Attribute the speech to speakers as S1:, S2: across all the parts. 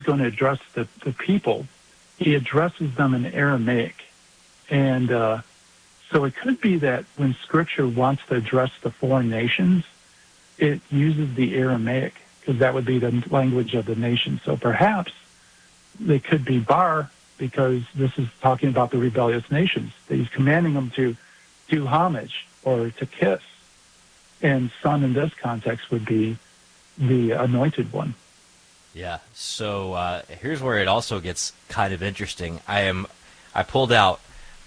S1: going to address the people, he addresses them in Aramaic. And so it could be that when Scripture wants to address the foreign nations, it uses the Aramaic, because that would be the language of the nation. So perhaps they could be bar, because this is talking about the rebellious nations. He's commanding them to do homage or to kiss. And son in this context would be the anointed one.
S2: Yeah, so here's where it also gets kind of interesting. I pulled out,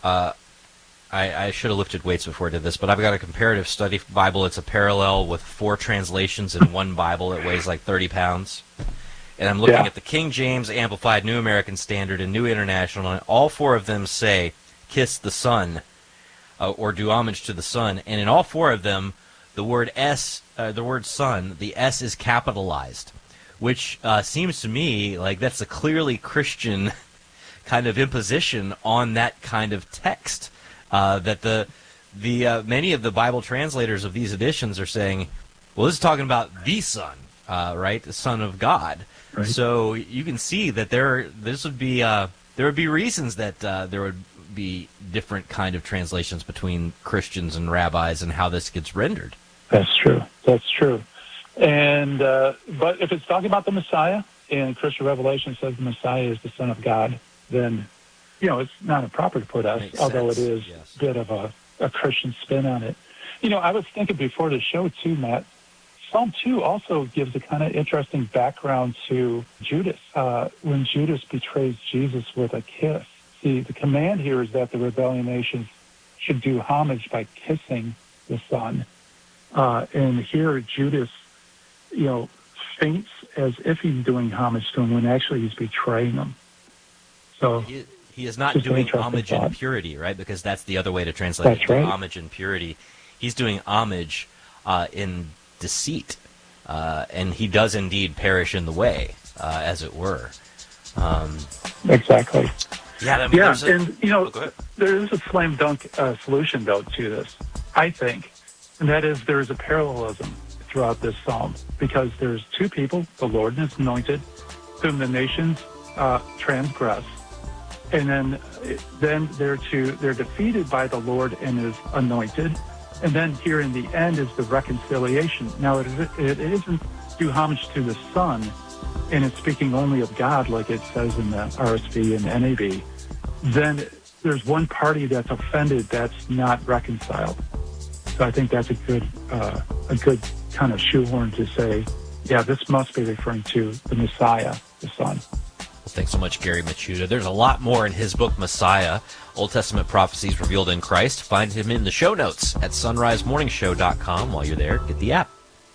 S2: I should have lifted weights before I did this, but I've got a comparative study Bible. It's a parallel with 4 translations in one Bible. It weighs like 30 pounds. And I'm looking at the King James, Amplified, New American Standard, and New International, and all 4 of them say, kiss the Son, or do homage to the Son. And in all 4 of them, the word Son, the S is capitalized, which seems to me like that's a clearly Christian kind of imposition on that kind of text. That the many of the Bible translators of these editions are saying, well, this is talking about the Son, right, the Son of God. Right. So you can see that there would be reasons that there would be different kind of translations between Christians and rabbis and how this gets rendered.
S1: That's true. That's true. And but if it's talking about the Messiah, and Christian Revelation says the Messiah is the Son of God, then it's not improper to put us, although it is a bit of a Christian spin on it. I was thinking before the show too, Matt. Psalm 2 also gives a kind of interesting background to Judas, when Judas betrays Jesus with a kiss. See, the command here is that the rebellion nations should do homage by kissing the Son. And here Judas, faints as if he's doing homage to him when actually he's betraying him. So
S2: he is not doing homage in purity, right? Because that's the other way to translate it. Right. Homage in purity. He's doing homage in deceit, and he does indeed perish in the way, as it were.
S1: Exactly.
S2: Yeah,
S1: there is a slam dunk solution though to this, I think, and that is there is a parallelism throughout this psalm, because there's 2 people, the Lord and His anointed, whom the nations transgress, and then they're defeated by the Lord and His anointed. And then here in the end is the reconciliation. Now, it isn't do homage to the Son, and it's speaking only of God, like it says in the RSV and NAB. Then there's one party that's offended that's not reconciled. So I think that's a good kind of shoehorn to say, yeah, this must be referring to the Messiah, the Son.
S2: Well, thanks so much, Gary Michuta. There's a lot more in his book, Messiah, Old Testament Prophecies Revealed in Christ. Find him in the show notes at sunrisemorningshow.com. While you're there, get the app.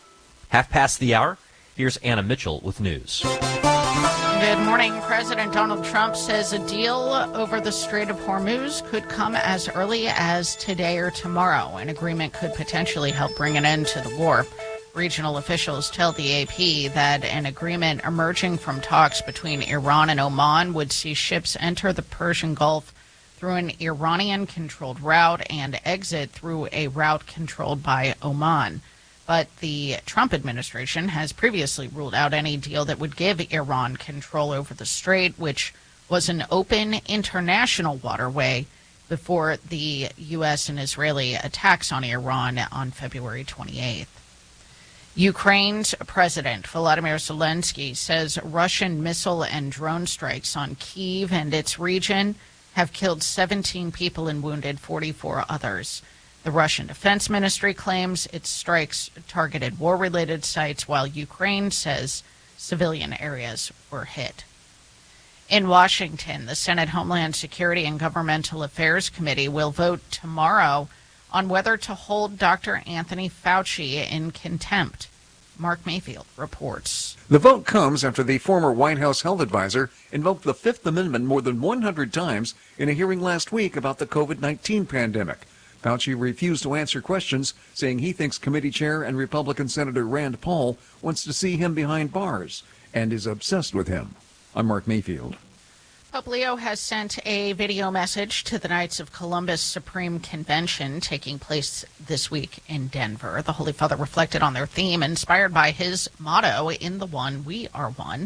S2: 1:30. Here's Anna Mitchell with news.
S3: Good morning. President Donald Trump says a deal over the Strait of Hormuz could come as early as today or tomorrow. An agreement could potentially help bring an end to the war. Regional officials tell the AP that an agreement emerging from talks between Iran and Oman would see ships enter the Persian Gulf through an Iranian-controlled route and exit through a route controlled by Oman. But the Trump administration has previously ruled out any deal that would give Iran control over the strait, which was an open international waterway before the U.S. and Israeli attacks on Iran on February 28th. Ukraine's President Volodymyr Zelensky says Russian missile and drone strikes on Kyiv and its region have killed 17 people and wounded 44 others. The Russian Defense Ministry claims its strikes targeted war-related sites, while Ukraine says civilian areas were hit. In Washington, the Senate Homeland Security and Governmental Affairs Committee will vote tomorrow on whether to hold Dr. Anthony Fauci in contempt. Mark Mayfield reports.
S4: The vote comes after the former White House health advisor invoked the Fifth Amendment more than 100 times in a hearing last week about the COVID-19 pandemic. Fauci refused to answer questions, saying he thinks committee chair and Republican Senator Rand Paul wants to see him behind bars and is obsessed with him. I'm Mark Mayfield.
S3: Pope Leo has sent a video message to the Knights of Columbus Supreme Convention taking place this week in Denver. The Holy Father reflected on their theme, inspired by his motto, "In the One, we are one,"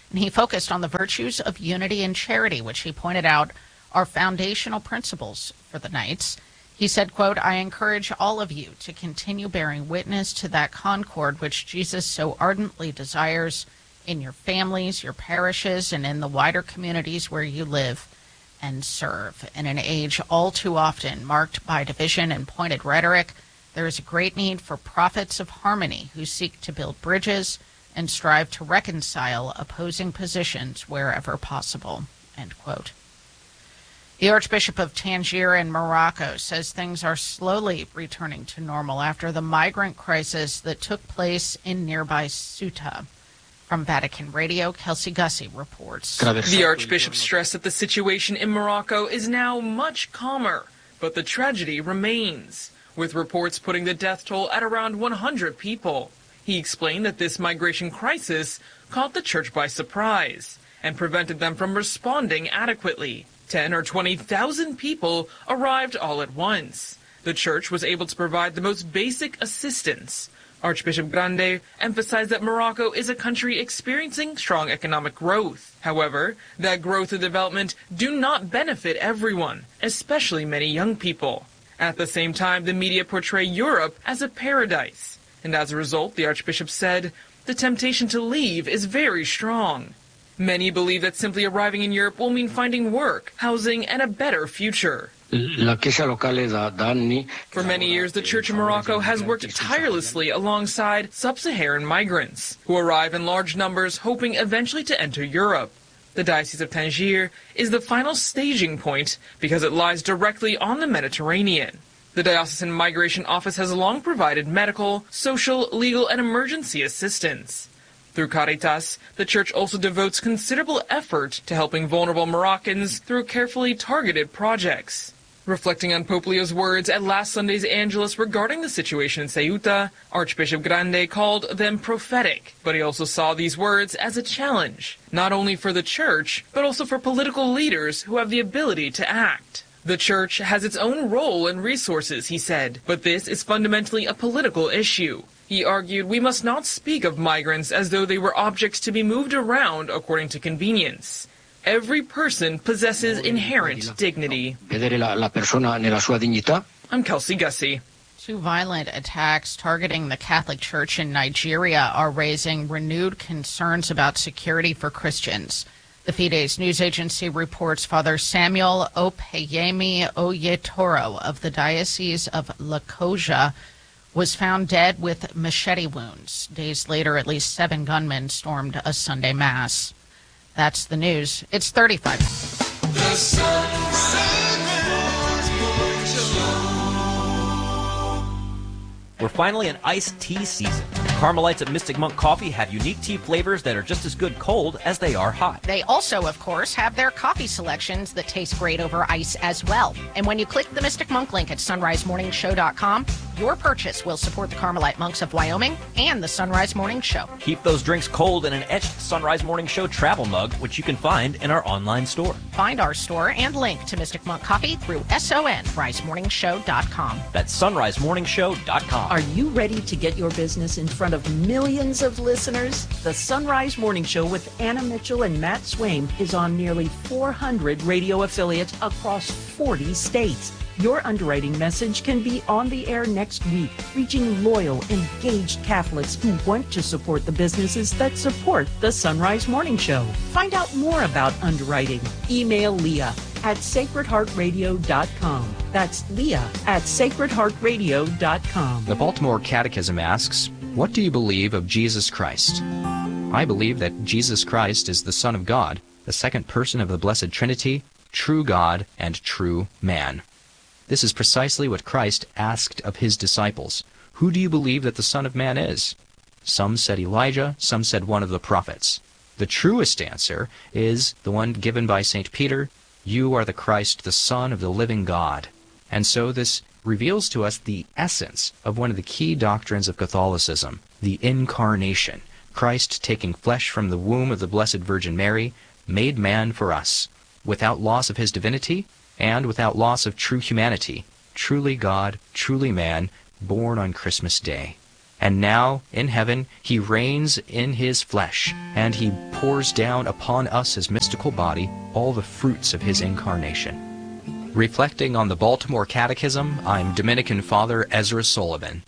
S3: And he focused on the virtues of unity and charity, which he pointed out are foundational principles for the Knights. He said, quote, "I encourage all of you to continue bearing witness to that concord which Jesus so ardently desires in your families, your parishes, and in the wider communities where you live and serve." In an age all too often marked by division and pointed rhetoric, there is a great need for prophets of harmony who seek to build bridges and strive to reconcile opposing positions wherever possible, end quote. The Archbishop of Tangier in Morocco says things are slowly returning to normal after the migrant crisis that took place in nearby Ceuta. From Vatican Radio, Kelsey Gussie reports.
S5: The Archbishop stressed that the situation in Morocco is now much calmer, but the tragedy remains, with reports putting the death toll at around 100 people. He explained that this migration crisis caught the church by surprise and prevented them from responding adequately. 10 or 20,000 people arrived all at once. The church was able to provide the most basic assistance. Archbishop Grande emphasized that Morocco is a country experiencing strong economic growth. However, that growth and development do not benefit everyone, especially many young people. At the same time, the media portray Europe as a paradise. And as a result, the Archbishop said, the temptation to leave is very strong. Many believe that simply arriving in Europe will mean finding work, housing, and a better future. For many years, the Church in Morocco has worked tirelessly alongside sub-Saharan migrants, who arrive in large numbers hoping eventually to enter Europe. The Diocese of Tangier is the final staging point because it lies directly on the Mediterranean. The Diocesan Migration Office has long provided medical, social, legal, and emergency assistance. Through Caritas, the Church also devotes considerable effort to helping vulnerable Moroccans through carefully targeted projects. Reflecting on Pope Leo's words at last Sunday's Angelus regarding the situation in Ceuta, Archbishop Grande called them prophetic, but he also saw these words as a challenge, not only for the Church, but also for political leaders who have the ability to act. The Church has its own role and resources, he said, but this is fundamentally a political issue. He argued we must not speak of migrants as though they were objects to be moved around according to convenience. Every person possesses inherent dignity. I'm Kelsey Gussie.
S3: Two violent attacks targeting the Catholic Church in Nigeria are raising renewed concerns about security for Christians. The Fides news agency reports Father Samuel Opeyemi Oyetoro of the Diocese of Lokoja was found dead with machete wounds. Days later, at least 7 gunmen stormed a Sunday Mass. That's the news. It's 35.
S6: The
S2: We're finally in iced tea season. Carmelites at Mystic Monk Coffee have unique tea flavors that are just as good cold as they are hot.
S3: They also, of course, have their coffee selections that taste great over ice as well. And when you click the Mystic Monk link at sunrisemorningshow.com, your purchase will support the Carmelite Monks of Wyoming and the Sunrise Morning Show.
S2: Keep those drinks cold in an etched Sunrise Morning Show travel mug, which you can find in our online store.
S3: Find our store and link to Mystic Monk Coffee through sunrisemorningshow.com.
S2: That's sunrisemorningshow.com.
S7: Are you ready to get your business in front of millions of listeners? The Sunrise Morning Show with Anna Mitchell and Matt Swaim is on nearly 400 radio affiliates across 40 states. Your underwriting message can be on the air next week, reaching loyal, engaged Catholics who want to support the businesses that support the Sunrise Morning Show. Find out more about underwriting. Email Leah at sacredheartradio.com. That's Leah at sacredheartradio.com.
S8: The Baltimore Catechism asks, what do you believe of Jesus Christ? I believe that Jesus Christ is the Son of God, the second person of the Blessed Trinity, true God and true man. This is precisely what Christ asked of his disciples. Who do you believe that the Son of Man is? Some said Elijah, some said one of the prophets. The truest answer is the one given by St. Peter, you are the Christ, the Son of the living God. And so this reveals to us the essence of one of the key doctrines of Catholicism, the Incarnation. Christ taking flesh from the womb of the Blessed Virgin Mary, made man for us, without loss of his divinity, and without loss of true humanity, truly God, truly man, born on Christmas Day. And now, in heaven, he reigns in his flesh, and he pours down upon us, his mystical body, all the fruits of his incarnation. Reflecting on the Baltimore Catechism, I'm Dominican Father Ezra Sullivan.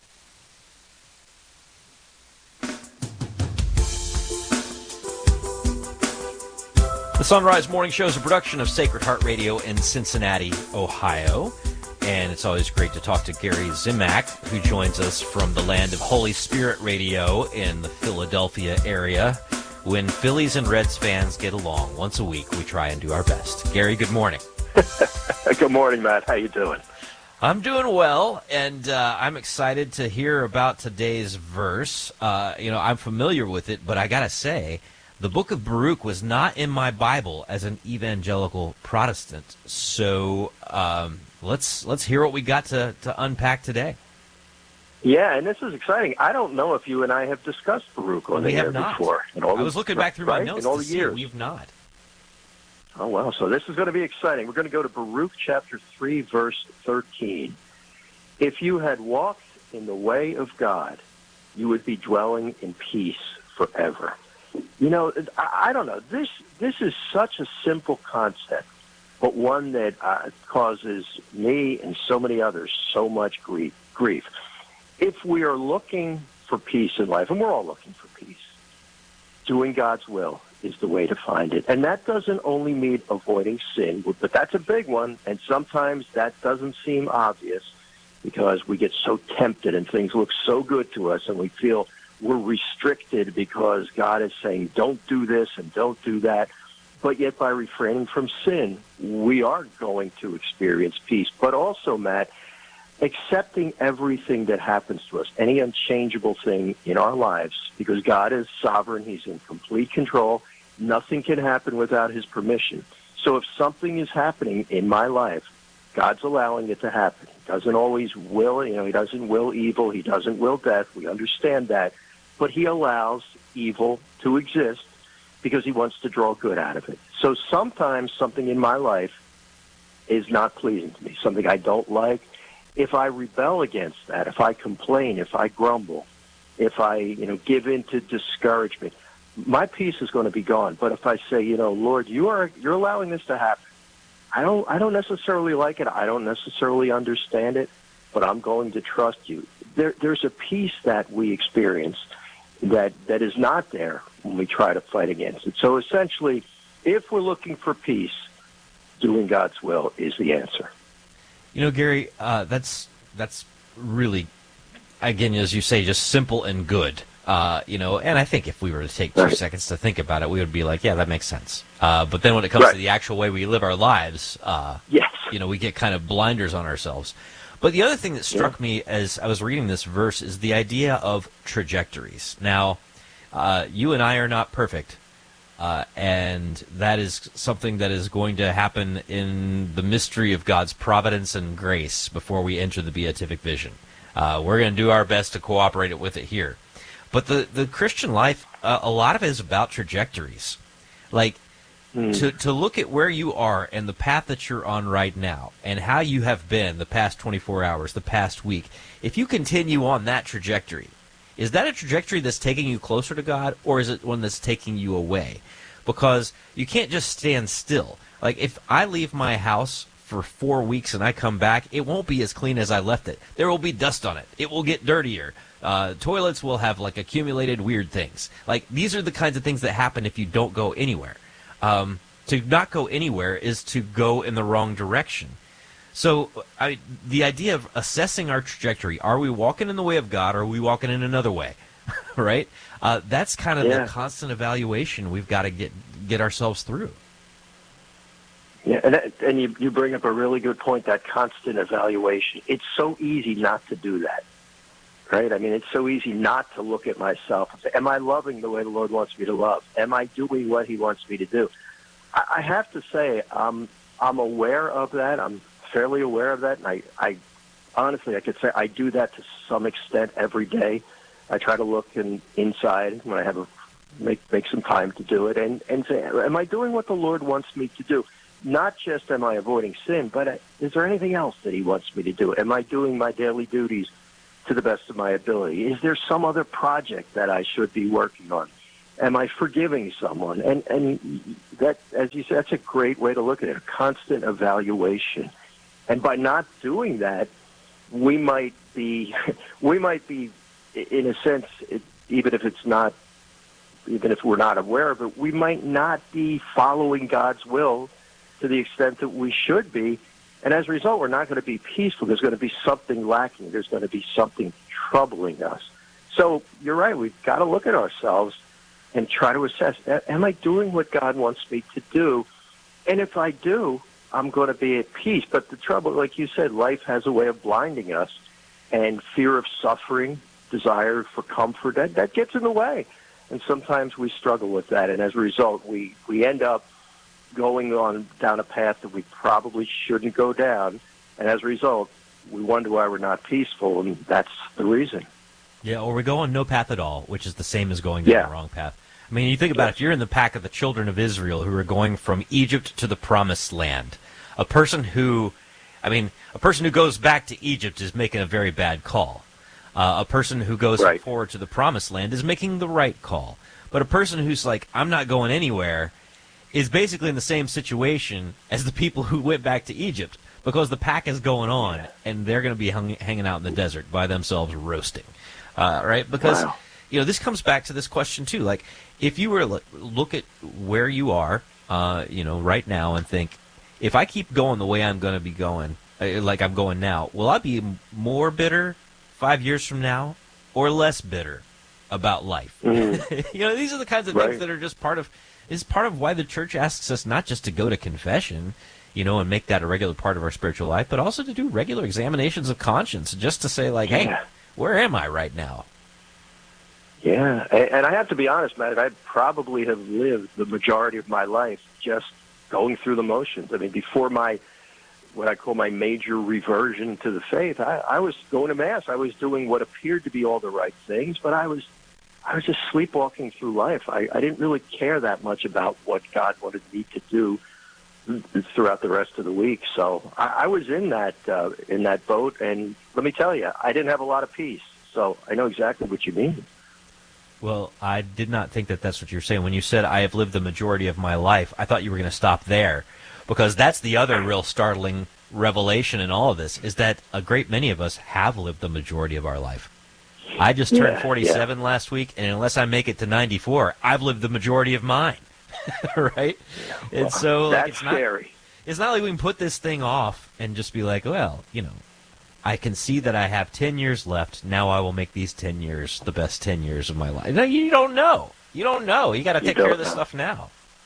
S2: The Sunrise Morning Show is a production of Sacred Heart Radio in Cincinnati, Ohio. And it's always great to talk to Gary Zimak, who joins us from the land of Holy Spirit Radio in the Philadelphia area. When Phillies and Reds fans get along once a week, we try and do our best. Gary, good morning.
S6: Good morning, Matt. How you doing?
S2: I'm doing well, and I'm excited to hear about today's verse. I'm familiar with it, but I got to say, the book of Baruch was not in my Bible as an evangelical Protestant. So let's hear what we got to unpack today.
S6: Yeah, and this is exciting. I don't know if you and I have discussed Baruch on the air before.
S2: I was looking back through my notes
S6: in all the
S2: to
S6: years.
S2: See we've not.
S6: Oh, well, so this is going to be exciting. We're going to go to Baruch chapter 3, verse 13. If you had walked in the way of God, you would be dwelling in peace forever. You know, I don't know. This is such a simple concept, but one that causes me and so many others so much grief. If we are looking for peace in life, and we're all looking for peace, doing God's will is the way to find it. And that doesn't only mean avoiding sin, but that's a big one, and sometimes that doesn't seem obvious because we get so tempted and things look so good to us and we feel we're restricted because God is saying, don't do this and don't do that. But yet by refraining from sin, we are going to experience peace. But also, Matt, accepting everything that happens to us, any unchangeable thing in our lives, because God is sovereign, he's in complete control. Nothing can happen without his permission. So if something is happening in my life, God's allowing it to happen. He doesn't always will, he doesn't will evil, he doesn't will death. We understand that. But he allows evil to exist because he wants to draw good out of it. So sometimes something in my life is not pleasing to me, something I don't like. If I rebel against that, if I complain, if I grumble, if I give in to discouragement, my peace is going to be gone. But if I say, Lord, you're allowing this to happen. I don't necessarily like it. I don't necessarily understand it, but I'm going to trust you. There's a peace that we experience that is not there when we try to fight against it. So essentially, if we're looking for peace, doing God's will is the answer.
S2: Gary, that's really, again, as you say, just simple and good. And I think if we were to take 2 seconds to think about it, we would be like, yeah, that makes sense. But then when it comes to the actual way we live our lives,
S6: yes.
S2: We get kind of blinders on ourselves. But the other thing that struck me as I was reading this verse is the idea of trajectories. Now, you and I are not perfect, and that is something that is going to happen in the mystery of God's providence and grace before we enter the beatific vision. We're going to do our best to cooperate with it here. But the Christian life, a lot of it is about trajectories. Like, to look at where you are and the path that you're on right now and how you have been the past 24 hours, the past week, if you continue on that trajectory, is that a trajectory that's taking you closer to God, or is it one that's taking you away? Because you can't just stand still. Like, if I leave my house for 4 weeks and I come back, it won't be as clean as I left it. There will be dust on it. It will get dirtier. Toilets will have, accumulated weird things. These are the kinds of things that happen if you don't go anywhere. To not go anywhere is to go in the wrong direction. So the idea of assessing our trajectory, are we walking in the way of God, or are we walking in another way? Right? That's kind of the constant evaluation we've got to get ourselves through.
S6: Yeah, and you bring up a really good point, that constant evaluation. It's so easy not to do that. Right? I mean, it's so easy not to look at myself and say, am I loving the way the Lord wants me to love? Am I doing what he wants me to do? I have to say, I'm aware of that. I'm fairly aware of that. And I honestly, I could say I do that to some extent every day. I try to look inside when I have make some time to do it and say, am I doing what the Lord wants me to do? Not just am I avoiding sin, but is there anything else that he wants me to do? Am I doing my daily duties to the best of my ability? Is there some other project that I should be working on? Am I forgiving someone? And that, as you said, that's a great way to look at it, a constant evaluation. And by not doing that, we might be, in a sense, even if we're not aware of it, we might not be following God's will to the extent that we should be. And as a result, we're not going to be peaceful. There's going to be something lacking. There's going to be something troubling us. So you're right. We've got to look at ourselves and try to assess, am I doing what God wants me to do? And if I do, I'm going to be at peace. But the trouble, like you said, life has a way of blinding us, and fear of suffering, desire for comfort, that gets in the way. And sometimes we struggle with that. And as a result, we end up going down a path that we probably shouldn't go down. And as a result, we wonder why we're not peaceful, and that's the reason.
S2: Yeah, or we go on no path at all, which is the same as going down the wrong path. I mean, you think about it, if you're in the pack of the children of Israel who are going from Egypt to the Promised Land, a person who goes back to Egypt is making a very bad call. A person who goes forward to the Promised Land is making the right call. But a person who's like, I'm not going anywhere, is basically in the same situation as the people who went back to Egypt, because the pack is going on, and they're going to be hanging out in the desert by themselves roasting. Right? Because, this comes back to this question, too. Like, if you were to look at where you are, right now and think, if I keep going the way I'm going to be going, like I'm going now, will I be more bitter 5 years from now or less bitter about life? Mm-hmm. These are the kinds of things that are just part of why the church asks us not just to go to confession, and make that a regular part of our spiritual life, but also to do regular examinations of conscience, just to say, like, hey, where am I right now?
S6: Yeah, and I have to be honest, Matt, I probably have lived the majority of my life just going through the motions. I mean, before what I call my major reversion to the faith, I was going to Mass. I was doing what appeared to be all the right things, but I was just sleepwalking through life. I didn't really care that much about what God wanted me to do throughout the rest of the week. So I was in that boat, and let me tell you, I didn't have a lot of peace. So I know exactly what you mean.
S2: Well, I did not think that that's what you're saying. When you said, I have lived the majority of my life, I thought you were going to stop there, because that's the other real startling revelation in all of this, is that a great many of us have lived the majority of our life. I just turned 47 last week, and unless I make it to 94, I've lived the majority of mine, right?
S6: Well,
S2: and so
S6: that's scary.
S2: It's not like we can put this thing off and just be like, well, I can see that I have 10 years left. Now I will make these 10 years the best 10 years of my life. No, you don't know. You don't know. You got to take care of this stuff now.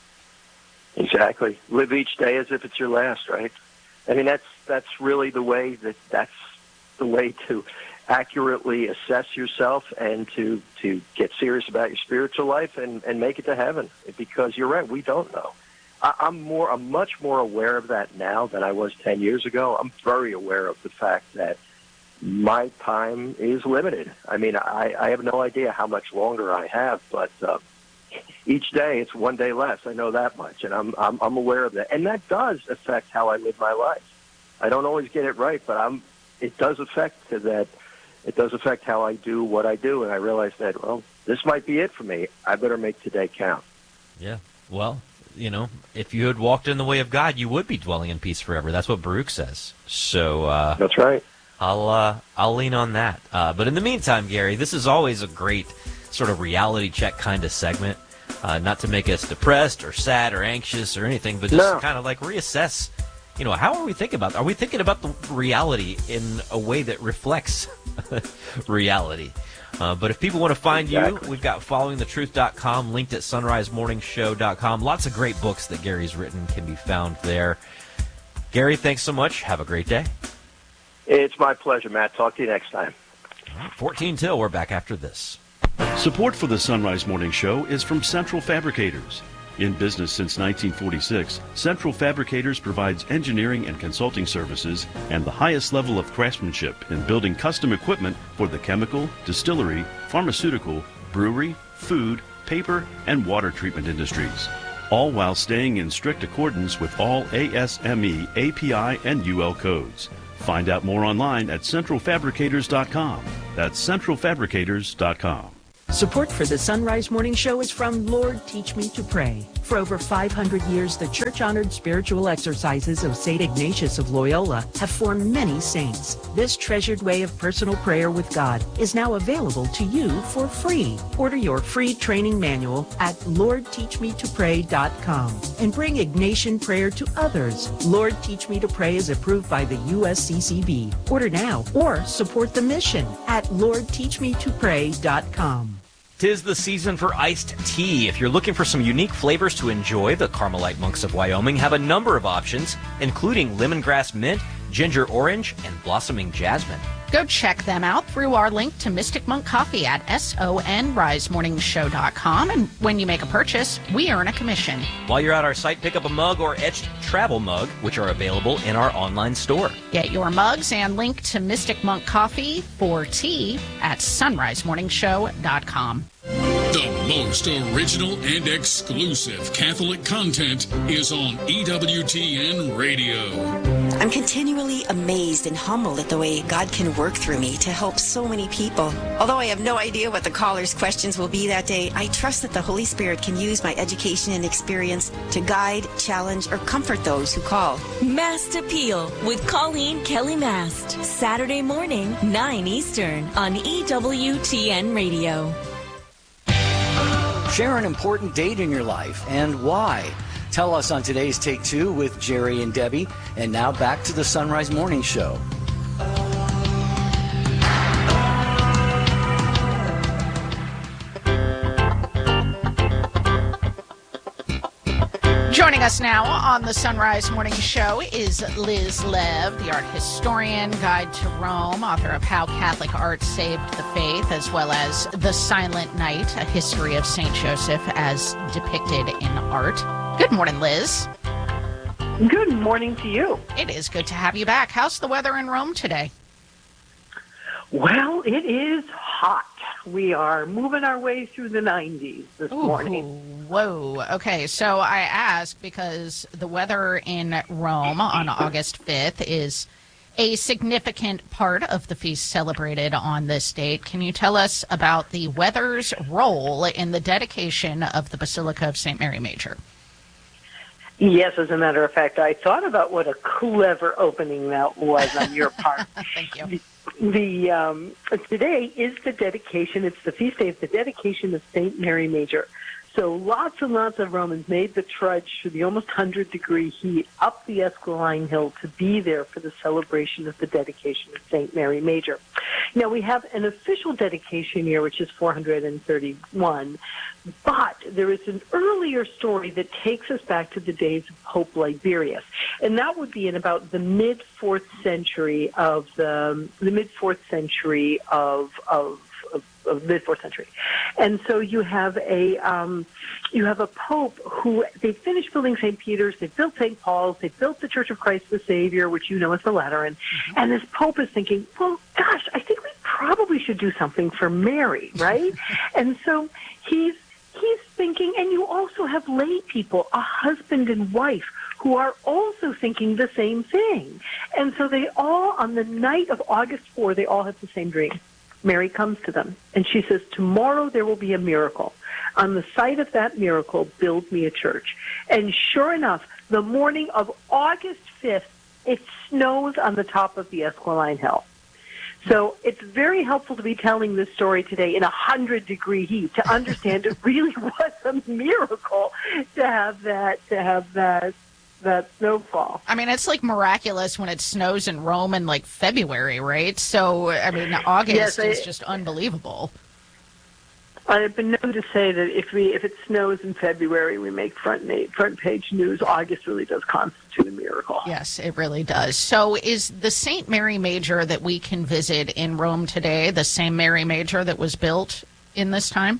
S6: Exactly. Live each day as if it's your last, right? I mean, that's really the way to accurately assess yourself and to get serious about your spiritual life and make it to heaven. Because you're right, we don't know. I'm much more aware of that now than I was 10 years ago. I'm very aware of the fact that my time is limited. I mean, I have no idea how much longer I have, but each day it's one day less. I know that much, and I'm aware of that. And that does affect how I live my life. I don't always get it right, but it does affect that. It does affect how I do what I do, and I realize that, well, this might be it for me. I better make today count.
S2: Yeah, well, if you had walked in the way of God, you would be dwelling in peace forever. That's what Baruch says. So
S6: that's right.
S2: I'll lean on that. But in the meantime, Gary, this is always a great sort of reality check kind of segment. Not to make us depressed or sad or anxious or anything, but just kind of like reassess. How are we thinking about? Are we thinking about the reality in a way that reflects reality? But if people want to find you, we've got followingthetruth.com, linked at sunrisemorningshow.com. Lots of great books that Gary's written can be found there. Gary, thanks so much. Have a great day.
S6: It's my pleasure, Matt. Talk to you next time.
S2: All right, 14 till. We're back after this.
S9: Support for the Sunrise Morning Show is from Central Fabricators. In business since 1946, Central Fabricators provides engineering and consulting services and the highest level of craftsmanship in building custom equipment for the chemical, distillery, pharmaceutical, brewery, food, paper, and water treatment industries, all while staying in strict accordance with all ASME, API, and UL codes. Find out more online at centralfabricators.com. That's centralfabricators.com.
S7: Support for the Sunrise Morning Show is from Lord Teach Me to Pray. For over 500 years, the church-honored spiritual exercises of St. Ignatius of Loyola have formed many saints. This treasured way of personal prayer with God is now available to you for free. Order your free training manual at LordTeachMeToPray.com and bring Ignatian prayer to others. Lord Teach Me to Pray is approved by the USCCB. Order now or support the mission at LordTeachMeToPray.com.
S2: 'Tis the season for iced tea. If you're looking for some unique flavors to enjoy, the Carmelite Monks of Wyoming have a number of options, including lemongrass mint, ginger orange, and blossoming jasmine.
S3: Go check them out through our link to Mystic Monk Coffee at sonrisemorningshow.com. And when you make a purchase, we earn a commission.
S2: While you're at our site, pick up a mug or etched travel mug, which are available in our online store.
S3: Get your mugs and link to Mystic Monk Coffee for tea at sonrisemorningshow.com.
S10: The most original and exclusive Catholic content is on EWTN Radio.
S11: I'm continually amazed and humbled at the way God can work through me to help so many people. Although I have no idea what the callers' questions will be that day, I trust that the Holy Spirit can use my education and experience to guide, challenge, or comfort those who call.
S12: Mast Appeal with Colleen Kelly Mast. Saturday morning, 9 Eastern on EWTN Radio.
S13: Share an important date in your life and why. Tell us on today's Take Two with Jerry and Debbie. And now back to the Sunrise Morning Show.
S3: Joining us now on the Sunrise Morning Show is Liz Lev, the art historian, guide to Rome, author of How Catholic Art Saved the Faith, as well as The Silent Night, a history of St. Joseph as depicted in art. Good morning, Liz.
S14: Good morning to you.
S3: It is good to have you back. How's the weather in Rome today?
S14: Well, it is hot. We are moving our way through the 90s this morning.
S3: Whoa. Okay, so I ask because the weather in Rome on August 5th is a significant part of the feast celebrated on this date. Can you tell us about the weather's role in the dedication of the Basilica of St. Mary Major?
S14: Yes, as a matter of fact, I thought about what a clever opening that was on your part.
S3: Thank you.
S14: Today is the dedication. It's the feast day of the dedication of St. Mary Major. So lots and lots of Romans made the trudge through the almost 100-degree heat up the Esquiline Hill to be there for the celebration of the dedication of St. Mary Major. Now, we have an official dedication year, which is 431, but there is an earlier story that takes us back to the days of Pope Liberius, and that would be in about the mid-4th century of the mid-4th century of mid-4th century. And so you have a pope who, they finished building St. Peter's, they built St. Paul's, they built the Church of Christ the Savior, which you know is the Lateran, and this pope is thinking, well, gosh, I think we probably should do something for Mary, right? And so he's thinking, and you also have lay people, a husband and wife, who are also thinking the same thing. And so they all, on the night of August 4, they all have the same dream. Mary comes to them, and she says, tomorrow there will be a miracle. On the site of that miracle, build me a church. And sure enough, the morning of August 5th, it snows on the top of the Esquiline Hill. So it's very helpful to be telling this story today in 100-degree heat to understand it really was a miracle to have that snowfall.
S3: I mean, it's like miraculous when it snows in Rome in like February, right? So, I mean, August is just unbelievable.
S14: I've been known to say that if it snows in February, we make front page news. August really does constitute a miracle.
S3: Yes, it really does. So is the St. Mary Major that we can visit in Rome today the same Mary Major that was built in this time?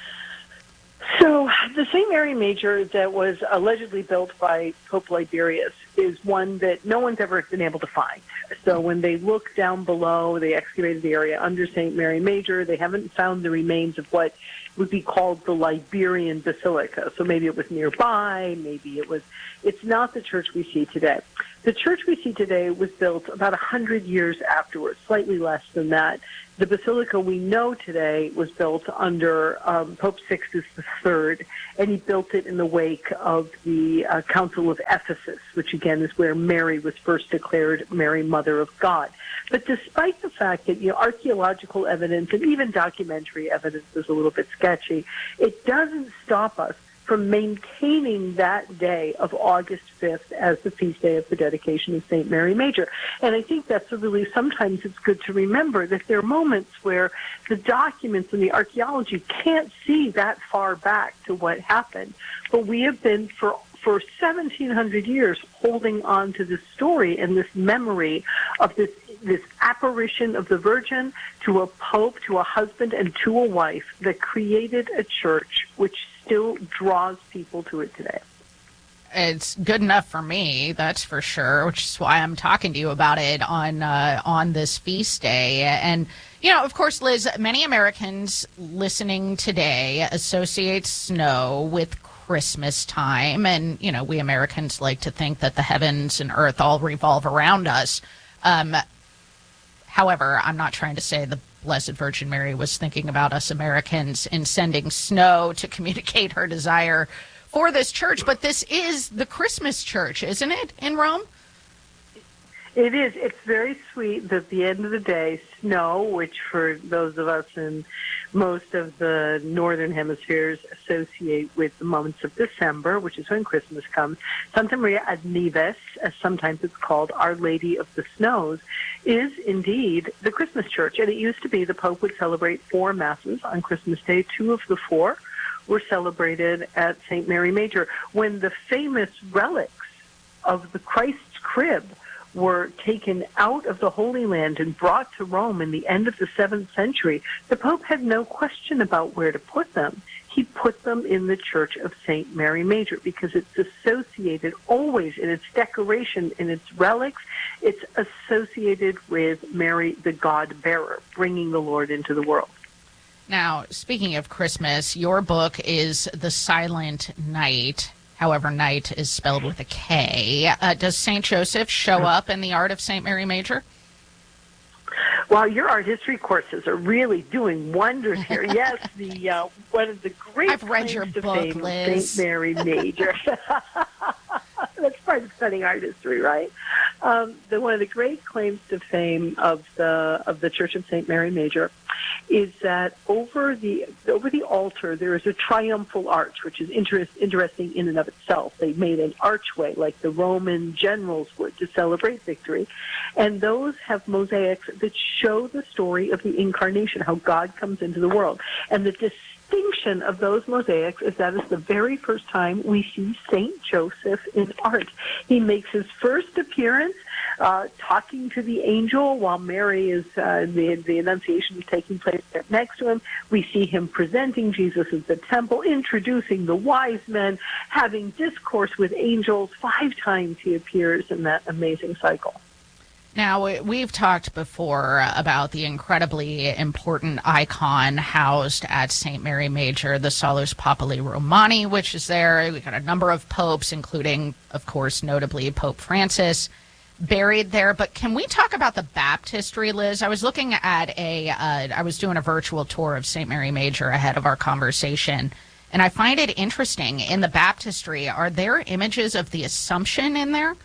S14: So the St. Mary Major that was allegedly built by Pope Liberius is one that no one's ever been able to find. So when they look down below, they excavated the area under St. Mary Major, they haven't found the remains of what would be called the Liberian Basilica. So maybe it was nearby, maybe it's not the church we see today. The church we see today was built about 100 years afterwards, slightly less than that. The basilica we know today was built under Pope Sixtus III, and he built it in the wake of the Council of Ephesus, which again is where Mary was first declared Mary, Mother of God. But despite the fact that archaeological evidence and even documentary evidence is a little bit sketchy, it doesn't stop us from maintaining that day of August 5th as the feast day of the dedication of St. Mary Major. And I think that's sometimes it's good to remember that there are moments where the documents and the archaeology can't see that far back to what happened. But we have been, for 1,700 years, holding on to this story and this memory of this apparition of the Virgin to a pope, to a husband, and to a wife that created a church which still draws people to it today.
S3: It's good enough for me, that's for sure, which is why I'm talking to you about it on this feast day. And, of course, Liz, many Americans listening today associate snow with Christmas time. And, we Americans like to think that the heavens and earth all revolve around us. However, I'm not trying to say the Blessed Virgin Mary was thinking about us Americans in sending snow to communicate her desire for this church. But this is the Christmas church, isn't it, in Rome?
S14: It is. It's very sweet that at the end of the day, snow, which for those of us in most of the northern hemispheres associate with the months of December, which is when Christmas comes, Santa Maria ad Nieves, as sometimes it's called, Our Lady of the Snows, is indeed the Christmas church. And it used to be the Pope would celebrate 4 masses on Christmas Day. 2 of the 4 were celebrated at St. Mary Major. When the famous relics of the Christ's crib were taken out of the Holy Land and brought to Rome in the end of the 7th century, the Pope had no question about where to put them. He put them in the Church of St. Mary Major because it's associated always in its decoration, in its relics, it's associated with Mary, the God-bearer, bringing the Lord into the world.
S3: Now, speaking of Christmas, your book is The Silent Night. However, night is spelled with a K. Does St. Joseph show up in the art of St. Mary Major?
S14: Well, your art history courses are really doing wonders here. Yes, one of the great
S3: I've read your book, Liz.
S14: St. Mary Major. That's part of studying art history, right? One of the great claims to fame of the Church of St. Mary Major is that over the altar there is a triumphal arch, which is interesting in and of itself. They made an archway like the Roman generals would to celebrate victory, and those have mosaics that show the story of the Incarnation, how God comes into the world. And the distinction of those mosaics is that it's the very first time we see St. Joseph in art. He makes his first appearance talking to the angel while Mary is, the Annunciation is taking place next to him. We see him presenting Jesus at the temple, introducing the wise men, having discourse with angels. 5 times he appears in that amazing cycle.
S3: Now, we've talked before about the incredibly important icon housed at St. Mary Major, the Salus Populi Romani, which is there. We've got a number of popes, including, of course, notably Pope Francis, buried there. But can we talk about the baptistry, Liz? I was looking at I was doing a virtual tour of St. Mary Major ahead of our conversation, and I find it interesting. In the baptistry, are there images of the Assumption in there?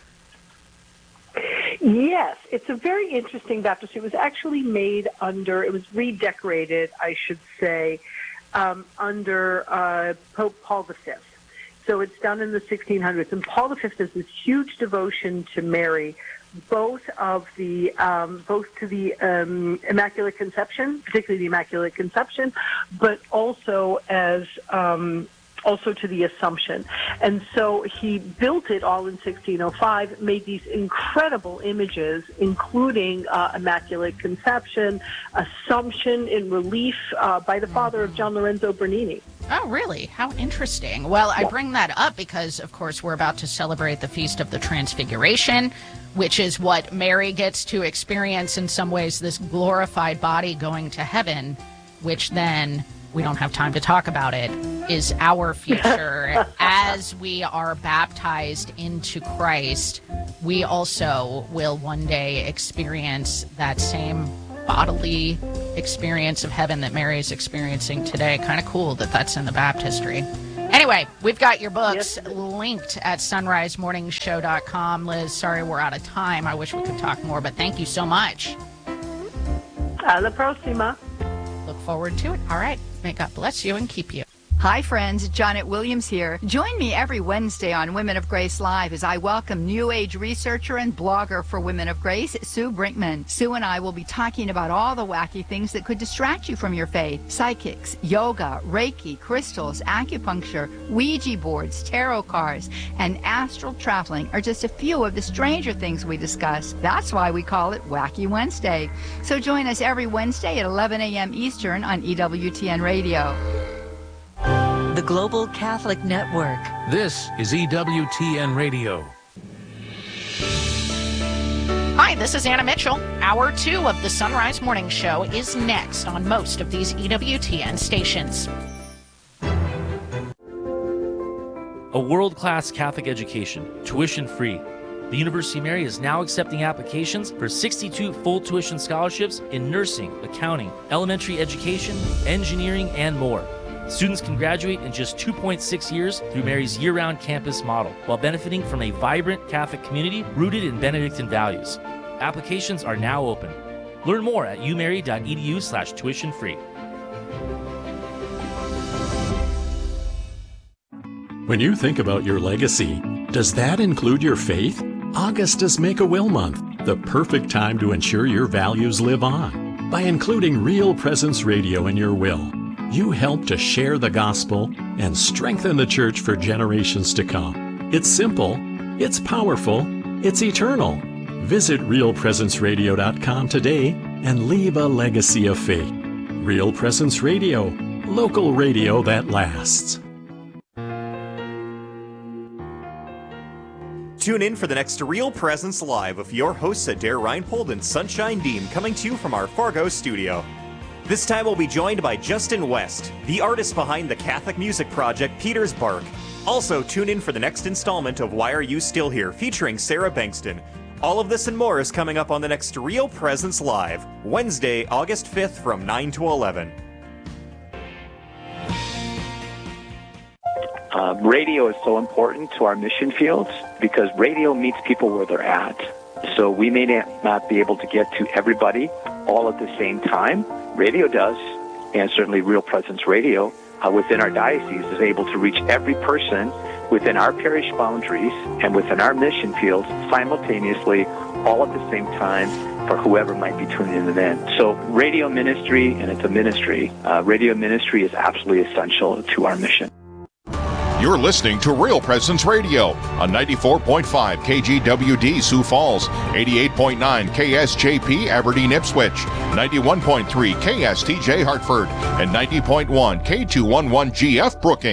S14: Yes, it's a very interesting baptistry. It was actually made it was redecorated, I should say, under Pope Paul V. So it's done in the 1600s. And Paul V has this huge devotion to Mary, both to the Immaculate Conception, particularly the Immaculate Conception, but also also to the Assumption. And so he built it all in 1605, made these incredible images, including Immaculate Conception, Assumption in relief by the father of John Lorenzo Bernini.
S3: Oh, really? How interesting. Well, I bring that up because, of course, we're about to celebrate the Feast of the Transfiguration, which is what Mary gets to experience in some ways, this glorified body going to heaven, which then, we don't have time to talk about it, is our future. As we are baptized into Christ, we also will one day experience that same bodily experience of heaven that Mary is experiencing today. Kind of cool that that's in the baptistry. Anyway, we've got your books linked at sunrisemorningshow.com. Liz, sorry we're out of time. I wish we could talk more, but thank you so much.
S14: A la próxima.
S3: Look forward to it. All right. May God bless you and keep you.
S15: Hi, friends. Janet Williams here. Join me every Wednesday on Women of Grace Live as I welcome New Age researcher and blogger for Women of Grace, Sue Brinkman. Sue and I will be talking about all the wacky things that could distract you from your faith. Psychics, yoga, Reiki, crystals, acupuncture, Ouija boards, tarot cards, and astral traveling are just a few of the stranger things we discuss. That's why we call it Wacky Wednesday. So join us every Wednesday at 11 a.m. Eastern on EWTN Radio.
S12: The Global Catholic Network.
S16: This is EWTN Radio.
S3: Hi, this is Anna Mitchell. Hour 2 of the Sunrise Morning Show is next on most of these EWTN stations.
S17: A world-class Catholic education, tuition-free. The University of Mary is now accepting applications for 62 full tuition scholarships in nursing, accounting, elementary education, engineering, and more. Students can graduate in just 2.6 years through Mary's year-round campus model, while benefiting from a vibrant Catholic community rooted in Benedictine values. Applications are now open. Learn more at umary.edu/tuition-free.
S18: When you think about your legacy, does that include your faith? August is Make-A-Will Month, the perfect time to ensure your values live on. By including Real Presence Radio in your will, you help to share the gospel and strengthen the church for generations to come. It's simple, it's powerful, it's eternal. Visit realpresenceradio.com today and leave a legacy of faith. Real Presence Radio, local radio that lasts.
S19: Tune in for the next Real Presence Live with your hosts Adair Reinpold and Sunshine Deem, coming to you from our Fargo studio. This time we'll be joined by Justin West, the artist behind the Catholic music project Peter's Bark. Also, tune in for the next installment of Why Are You Still Here, featuring Sarah Bankston. All of this and more is coming up on the next Real Presence Live, Wednesday, August 5th from 9 to 11.
S6: Radio is so important to our mission fields because radio meets people where they're at. So we may not be able to get to everybody all at the same time. Radio does, and certainly Real Presence Radio within our diocese is able to reach every person within our parish boundaries and within our mission fields simultaneously, all at the same time, for whoever might be tuning in. So radio ministry, and it's a ministry, radio ministry is absolutely essential to our mission.
S20: You're listening to Real Presence Radio on 94.5 KGWD Sioux Falls, 88.9 KSJP Aberdeen Ipswich, 91.3 KSTJ Hartford, and 90.1 K211GF Brookings.